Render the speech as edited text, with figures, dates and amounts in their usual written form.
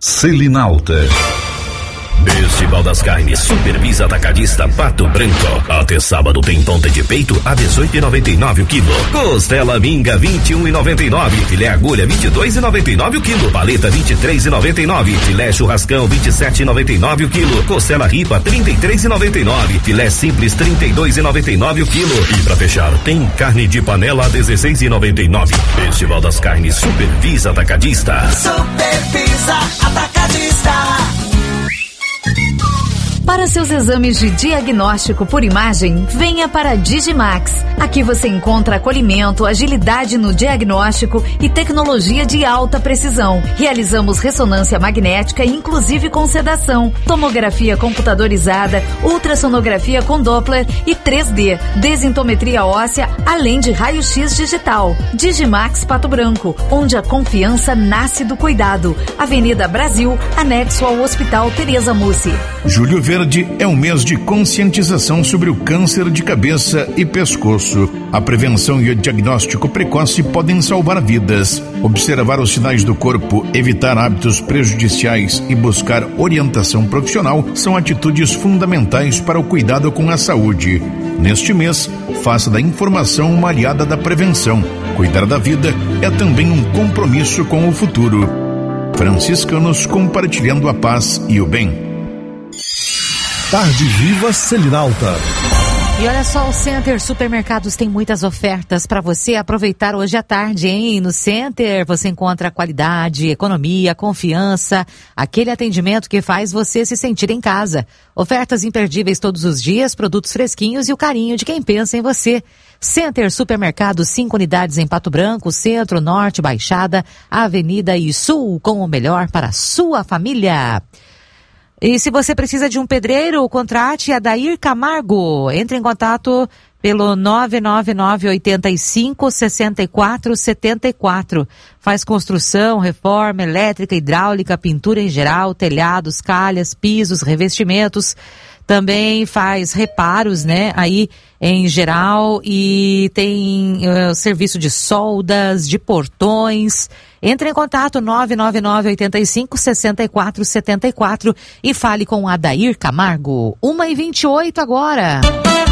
Selinalta. Festival das Carnes Supervisa Atacadista Pato Branco. Até sábado tem ponta de peito a 18,99 o quilo. Costela minga 21,99. Filé agulha 22,99 o quilo. Paleta 23,99. Filé churrascão 27,99 o quilo. Costela ripa 33,99. Filé simples 32,99 o quilo. E pra fechar tem carne de panela a 16,99. Festival das Carnes Supervisa Atacadista. Supervisa Atacadista. Para seus exames de diagnóstico por imagem, venha para a Digimax. Aqui você encontra acolhimento, agilidade no diagnóstico e tecnologia de alta precisão. Realizamos ressonância magnética, inclusive com sedação, tomografia computadorizada, ultrassonografia com Doppler e 3D, desintometria óssea, além de raio-x digital. Digimax Pato Branco, onde a confiança nasce do cuidado. Avenida Brasil, anexo ao Hospital Tereza Mussi. Julho Verde é um mês de conscientização sobre o câncer de cabeça e pescoço. A prevenção e o diagnóstico precoce podem salvar vidas. Observar os sinais do corpo, evitar hábitos prejudiciais e buscar orientação profissional são atitudes fundamentais para o cuidado com a saúde. Neste mês, faça da informação uma aliada da prevenção. Cuidar da vida é também um compromisso com o futuro. Franciscanos compartilhando a paz e o bem. Tarde Viva Selinalta. E olha só, o Center Supermercados tem muitas ofertas para você aproveitar hoje à tarde, hein? No Center você encontra qualidade, economia, confiança, aquele atendimento que faz você se sentir em casa. Ofertas imperdíveis todos os dias, produtos fresquinhos e o carinho de quem pensa em você. Center Supermercados, 5 unidades em Pato Branco, Centro, Norte, Baixada, Avenida e Sul, com o melhor para a sua família. E se você precisa de um pedreiro, contrate a Adair Camargo. Entre em contato pelo 999-85-6474. Faz construção, reforma, elétrica, hidráulica, pintura em geral, telhados, calhas, pisos, revestimentos. Também faz reparos, né, aí em geral, e tem serviço de soldas, de portões. Entre em contato 999-85-6474 e fale com Adair Camargo. 1h28 agora.